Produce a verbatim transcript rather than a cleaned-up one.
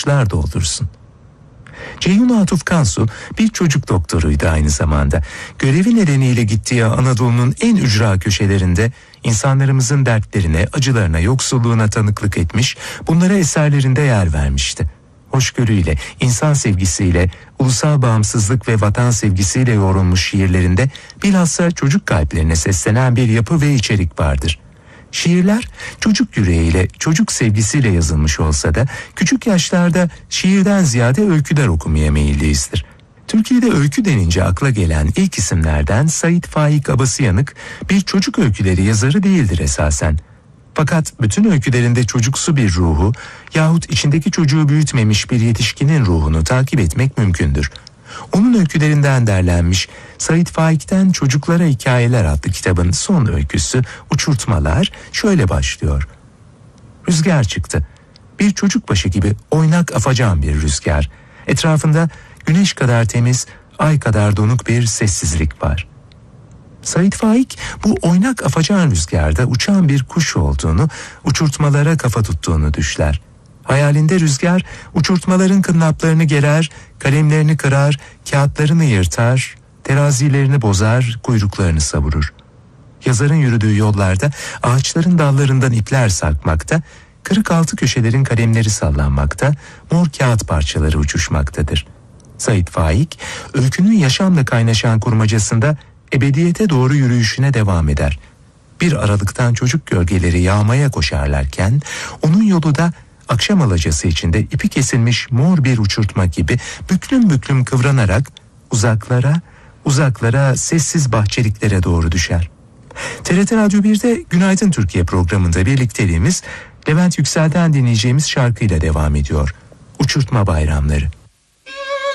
kuşlar doldursun. Ceyhun Atuf Kansu bir çocuk doktoruydu aynı zamanda. Görevi nedeniyle gittiği Anadolu'nun en ücra köşelerinde insanlarımızın dertlerine, acılarına, yoksulluğuna tanıklık etmiş, bunlara eserlerinde yer vermişti. Hoşgörüyle, insan sevgisiyle, ulusal bağımsızlık ve vatan sevgisiyle yoğrulmuş şiirlerinde bilhassa çocuk kalplerine seslenen bir yapı ve içerik vardır. Şiirler çocuk yüreğiyle, çocuk sevgisiyle yazılmış olsa da küçük yaşlarda şiirden ziyade öyküler okumaya meyilliyizdir. Türkiye'de öykü denince akla gelen ilk isimlerden Sait Faik Abasıyanık bir çocuk öyküleri yazarı değildir esasen. Fakat bütün öykülerinde çocuksu bir ruhu yahut içindeki çocuğu büyütmemiş bir yetişkinin ruhunu takip etmek mümkündür. Onun öykülerinden derlenmiş Sait Faik'ten Çocuklara Hikayeler adlı kitabın son öyküsü Uçurtmalar şöyle başlıyor. Rüzgar çıktı. Bir çocuk başı gibi oynak afacan bir rüzgar. Etrafında güneş kadar temiz, ay kadar donuk bir sessizlik var. Sait Faik bu oynak afacan rüzgarda uçan bir kuş olduğunu, uçurtmalara kafa tuttuğunu düşler. Hayalinde rüzgar uçurtmaların kınaplarını gerer, kalemlerini kırar, kağıtlarını yırtar, terazilerini bozar, kuyruklarını savurur. Yazarın yürüdüğü yollarda ağaçların dallarından ipler sarkmakta, kırık altı köşelerin kalemleri sallanmakta, mor kağıt parçaları uçuşmaktadır. Sait Faik, öykünün yaşamla kaynaşan kurmacasında ebediyete doğru yürüyüşüne devam eder. Bir aralıktan çocuk gölgeleri yağmaya koşarlarken, onun yolu da akşam alacası içinde ipi kesilmiş mor bir uçurtma gibi büklüm büklüm kıvranarak uzaklara, uzaklara sessiz bahçeliklere doğru düşer. T R T Radyo bir'de Günaydın Türkiye programında birlikteliğimiz Levent Yüksel'den dinleyeceğimiz şarkıyla devam ediyor. Uçurtma Bayramları.